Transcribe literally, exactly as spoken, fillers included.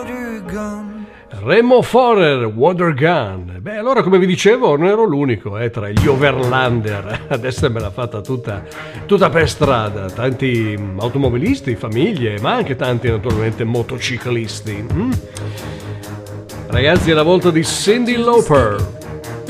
Remo Forer, Water Gun. Beh, allora, come vi dicevo, non ero l'unico eh, tra gli overlander. Adesso me l'ha fatta tutta, tutta per strada. Tanti automobilisti, famiglie, ma anche tanti naturalmente motociclisti. Mm? Ragazzi, è la volta di Cyndi Lauper.